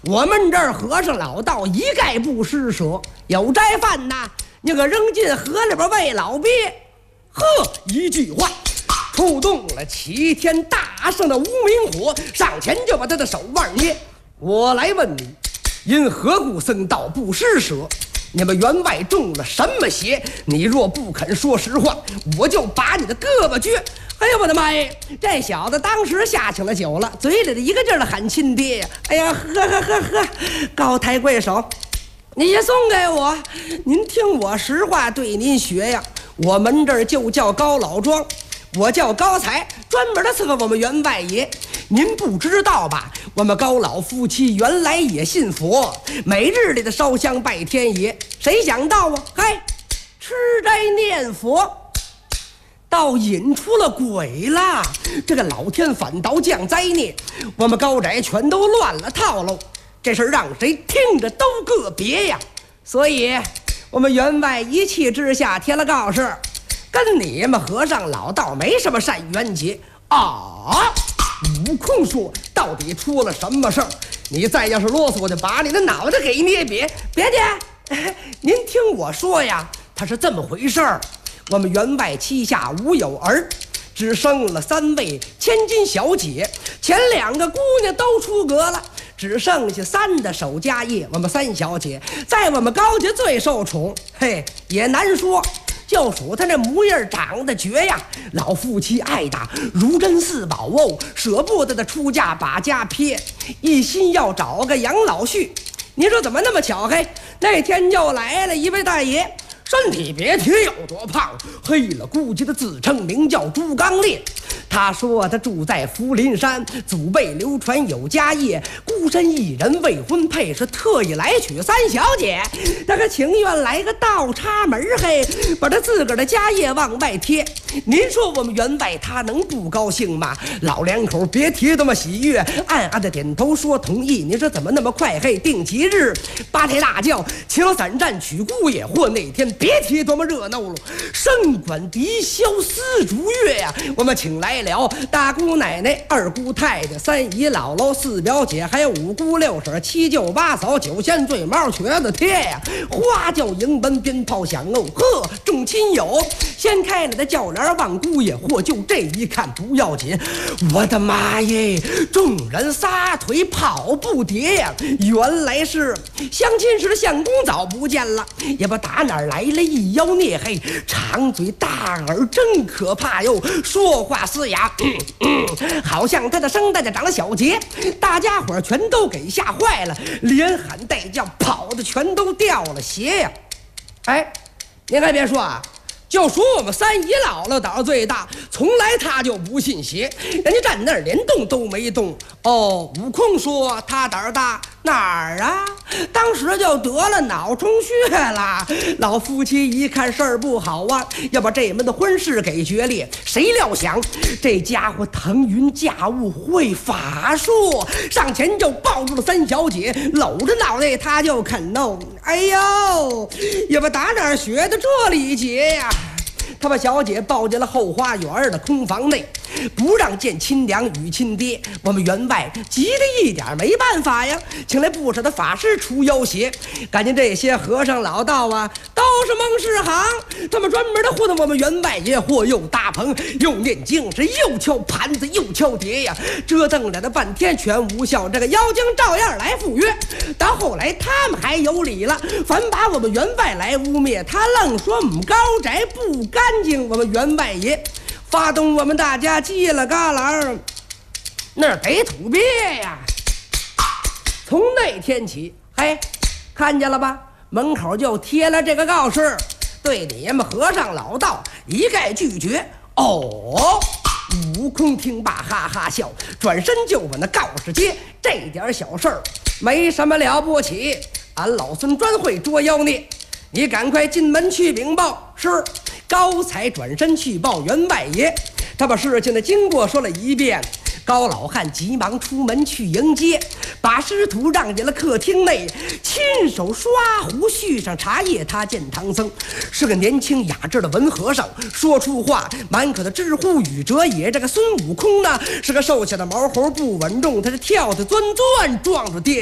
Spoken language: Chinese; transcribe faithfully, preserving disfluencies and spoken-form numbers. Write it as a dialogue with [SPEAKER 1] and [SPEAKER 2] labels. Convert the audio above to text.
[SPEAKER 1] 我们这儿和尚老道一概不施舍，有斋饭呐，你可扔进河里边喂老鳖。呵，一句话触动了齐天大圣的无名火，上前就把他的手腕捏。我来问你，因何故僧道不施舍？你们员外中了什么邪？你若不肯说实话，我就把你的胳膊撅。哎呀，我的妈呀！这小子当时下起了酒了，嘴里的一个劲儿的喊亲爹呀！哎呀，呵呵呵呵，高抬贵手，你也送给我。您听我实话对您学呀，我们这儿就叫高老庄，我叫高才，专门的伺候我们员外爷。您不知道吧？我们高老夫妻原来也信佛，每日里的烧香拜天爷。谁想到啊，嗨，吃斋念佛倒引出了鬼了，这个老天反倒降灾孽，我们高宅全都乱了套路。这事让谁听着都个别呀。所以我们员外一气之下贴了告示，跟你们和尚老道没什么善缘结啊。悟空说，到底出了什么事儿？你再要是啰嗦，我就把你的脑袋给捏瘪。别介，您听我说呀，他是这么回事儿。我们员外膝下无有儿，只生了三位千金小姐，前两个姑娘都出阁了，只剩下三的守家业。我们三小姐在我们高家最受宠，嘿，也难说，就属他那模样长得绝呀，老夫妻爱打如珍似宝哦，舍不得的出嫁把家撇，一心要找个养老婿。你说怎么那么巧？嘿，那天就来了一位大爷，身体别提有多胖，黑了估计的自称名叫朱刚烈。他说他住在福林山，祖辈流传有家业，孤身一人未婚配，是特意来娶三小姐。他可情愿来个倒插门，嘿，把他自个儿的家业往外贴。您说我们员外他能不高兴吗？老两口别提多么喜悦，暗暗的点头说同意。你说怎么那么快？嘿，定吉日，八抬大轿，请了散战娶姑爷。或那天别提多么热闹了，笙管笛箫丝竹乐呀、啊，我们请来了大姑奶奶、二姑太太、三姨姥姥、四表姐，还有五姑六婶、七舅八嫂、九仙醉猫、瘸子贴呀，花轿迎门，鞭炮响哦，呵，众亲友掀开了的轿帘望姑爷。嚯，就这一看不要紧，我的妈耶！众人撒腿跑不迭呀，原来是相亲时的相公早不见了，也不打哪儿来了一妖孽，嘿，长嘴大耳真可怕哟，说话嘶哑，嗯嗯，好像他的声带长了小结，大家伙全都给吓坏了，连喊带叫，跑的全都掉了鞋呀！哎，您还别说啊，就说我们三姨姥姥胆儿最大，从来她就不信邪，人家站那儿连动都没动。哦，悟空说他胆儿大哪儿啊？当时就得了脑充血了。老夫妻一看事儿不好啊，要把这门的婚事给决裂。谁料想这家伙腾云驾雾，会法术，上前就抱住了三小姐，搂着脑袋他就啃弄。哎呦，也不打哪儿学的这礼节呀？他把小姐抱进了后花园的空房内，不让见亲娘与亲爹。我们员外急得一点没办法呀，请来不少的法师除妖邪。感觉这些和尚老道啊，都是蒙氏行，他们专门的糊弄我们员外爷，或又搭棚又念经，是又敲盘子又敲碟呀，折腾了的半天全无效。这个妖精照样来赴约，到后来他们还有理了，反把我们员外来污蔑，他愣说我们高宅不干净。我们员外爷发动我们大家叽了旮旯，那儿得土鳖呀。从那天起，嘿，看见了吧，门口就贴了这个告示，对你们和尚老道一概拒绝。哦，悟空听罢哈哈笑，转身就往那告示接。这点小事儿没什么了不起，俺老孙专会捉妖孽，你赶快进门去禀报。是。高才转身去报员外爷，他把事情的经过说了一遍。高老汉急忙出门去迎接，把师徒让进了客厅内，亲手刷壶续上茶叶。他见唐僧是个年轻雅致的文和尚，说出话满口的知乎语者也。这个孙悟空呢，是个瘦小的毛猴，不稳重，他是跳的钻钻撞住爹